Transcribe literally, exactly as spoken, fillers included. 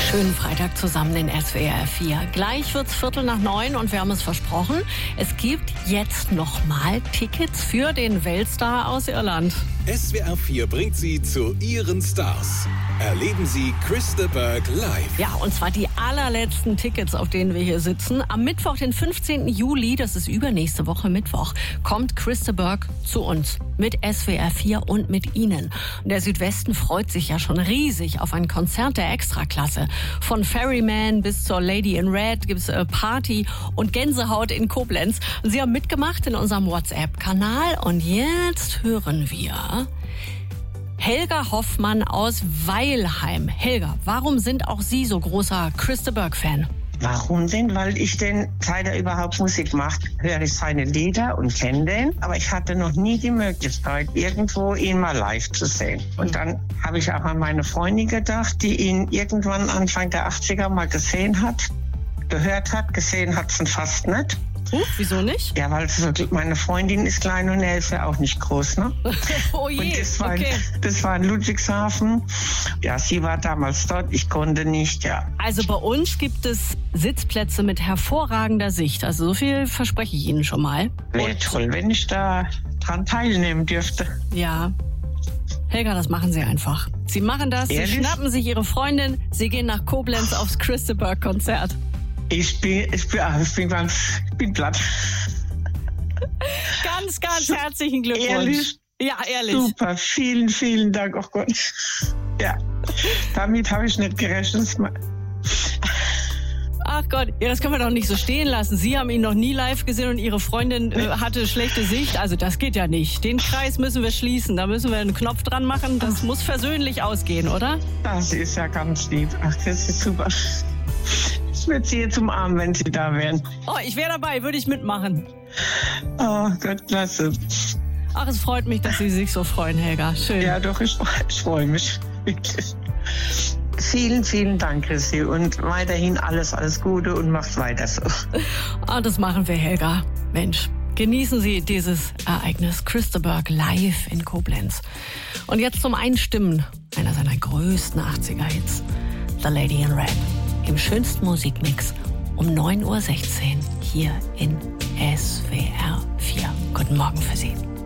Schönen Freitag zusammen in S W R vier. Gleich wird's Viertel nach neun und wir haben es versprochen. Es gibt jetzt nochmal Tickets für den Weltstar aus Irland. S W R vier bringt Sie zu Ihren Stars. Erleben Sie Chris de Burgh live. Ja, und zwar die allerletzten Tickets, auf denen wir hier sitzen. Am Mittwoch, den fünfzehnten Juli, das ist übernächste Woche Mittwoch, kommt Chris de Burgh zu uns mit S W R vier und mit Ihnen. Und der Südwesten freut sich ja schon riesig auf ein Konzert der Extraklasse. Von Ferryman bis zur Lady in Red gibt's äh, Party und Gänsehaut in Koblenz. Und Sie haben mitgemacht in unserem WhatsApp-Kanal und jetzt hören wir Helga Hoffmann aus Weilheim. Helga, warum sind auch Sie so großer Chris de Burgh-Fan? Warum denn? Weil ich den, seit er überhaupt Musik macht, höre ich seine Lieder und kenne den. Aber ich hatte noch nie die Möglichkeit, irgendwo ihn mal live zu sehen. Und dann habe ich auch an meine Freundin gedacht, die ihn irgendwann Anfang der achtziger mal gesehen hat. Gehört hat, gesehen hat sie ihn fast nicht. Hm, wieso nicht? Ja, weil wirklich, meine Freundin ist klein und er ist ja auch nicht groß, ne? Oh je, und das war, okay. das war in Ludwigshafen. Ja, sie war damals dort, ich konnte nicht, ja. Also bei uns gibt es Sitzplätze mit hervorragender Sicht. Also so viel verspreche ich Ihnen schon mal. Wäre toll, wenn ich da dran teilnehmen dürfte. Ja. Helga, das machen Sie einfach. Sie machen das, Ehrlich? Sie schnappen sich Ihre Freundin, Sie gehen nach Koblenz aufs Chris de Burgh-Konzert. Ich bin, ich bin, ich bin ganz, ich bin platt. Ganz, ganz herzlichen Glückwunsch. Ehrlich? Ja, ehrlich. Super, vielen, vielen Dank. Oh Gott. Ja, damit habe ich nicht gerechnet. Ach Gott, ja, das können wir doch nicht so stehen lassen. Sie haben ihn noch nie live gesehen und Ihre Freundin äh, hatte schlechte Sicht. Also das geht ja nicht. Den Kreis müssen wir schließen. Da müssen wir einen Knopf dran machen. Das muss versöhnlich ausgehen, oder? Das ist ja ganz lieb. Ach, das ist super. Ich würde Sie jetzt umarmen, wenn Sie da wären. Oh, ich wäre dabei, würde ich mitmachen. Oh Gott, klasse. Ach, es freut mich, dass Sie sich so freuen, Helga. Schön. Ja, doch, ich, ich freue mich. Wirklich. Vielen, vielen Dank, Chrissy. Und weiterhin alles, alles Gute und macht weiter so. Ah, das machen wir, Helga. Mensch, genießen Sie dieses Ereignis. Chris de Burgh live in Koblenz. Und jetzt zum Einstimmen einer seiner größten achtziger-Hits. The Lady in Red. Im schönsten Musikmix um neun Uhr sechzehn hier in S W R vier. Guten Morgen für Sie.